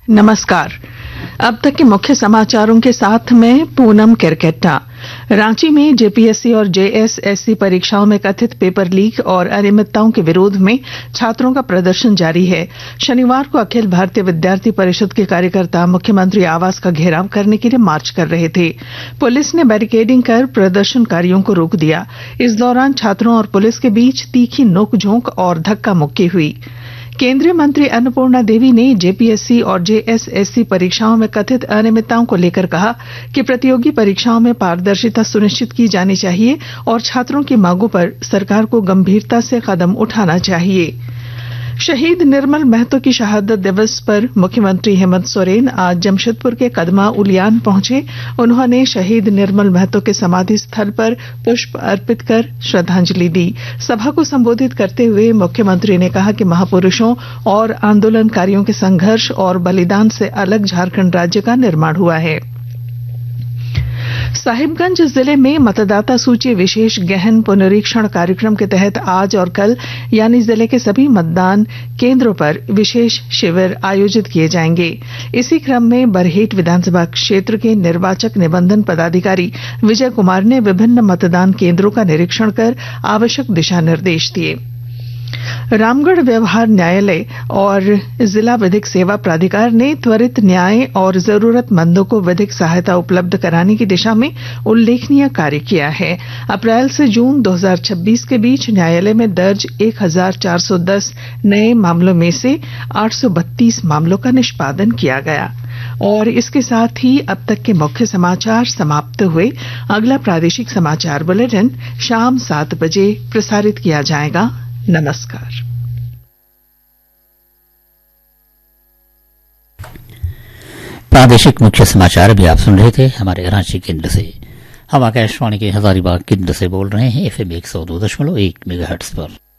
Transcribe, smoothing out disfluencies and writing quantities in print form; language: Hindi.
नमस्कार। अब तक के मुख्य समाचारों के साथ मैं पूनम किरकेट्टा। रांची में जेपीएससी और जेएसएससी परीक्षाओं में कथित पेपर लीक और अनियमितताओं के विरोध में छात्रों का प्रदर्शन जारी है। शनिवार को अखिल भारतीय विद्यार्थी परिषद के कार्यकर्ता मुख्यमंत्री आवास का घेराव करने के लिए मार्च कर रहे थे। पुलिस ने बैरिकेडिंग कर प्रदर्शनकारियों को रोक दिया। इस दौरान छात्रों और पुलिस के बीच तीखी नोकझोंक और धक्का मुक्की हुई। केंद्रीय मंत्री अन्नपूर्णा देवी ने जेपीएससी और जेएसएससी परीक्षाओं में कथित अनियमितताओं को लेकर कहा कि प्रतियोगी परीक्षाओं में पारदर्शिता सुनिश्चित की जानी चाहिए और छात्रों की मांगों पर सरकार को गंभीरता से कदम उठाना चाहिए। शहीद निर्मल महतो की शहादत दिवस पर मुख्यमंत्री हेमंत सोरेन आज जमशेदपुर के कदमा उलियान पहुंचे। उन्होंने शहीद निर्मल महतो के समाधि स्थल पर पुष्प अर्पित कर श्रद्धांजलि दी। सभा को संबोधित करते हुए मुख्यमंत्री ने कहा कि महापुरुषों और आंदोलनकारियों के संघर्ष और बलिदान से अलग झारखंड राज्य का निर्माण हुआ है। साहिबगंज जिले में मतदाता सूची विशेष गहन पुनरीक्षण कार्यक्रम के तहत आज और कल यानी जिले के सभी मतदान केंद्रों पर विशेष शिविर आयोजित किए जाएंगे। इसी क्रम में बरहेट विधानसभा क्षेत्र के निर्वाचक निबंधन पदाधिकारी विजय कुमार ने विभिन्न मतदान केंद्रों का निरीक्षण कर आवश्यक दिशा निर्देश दिए। रामगढ़ व्यवहार न्यायालय और जिला विधिक सेवा प्राधिकार ने त्वरित न्याय और जरूरतमंदों को विधिक सहायता उपलब्ध कराने की दिशा में उल्लेखनीय कार्य किया है। अप्रैल से जून 2026 के बीच न्यायालय में दर्ज 1410 नए मामलों में से 832 मामलों का निष्पादन किया गया। और इसके साथ ही अब तक के मुख्य समाचार समाप्त हुए। अगला प्रादेशिक समाचार बुलेटिन शाम 7 बजे प्रसारित किया जाएगा। नमस्कार। प्रादेशिक मुख्य समाचार भी आप सुन रहे थे हमारे रांची केंद्र से। हम आकाशवाणी के हजारीबाग केंद्र से बोल रहे हैं FM 102.1 मेगाहर्ट्ज पर।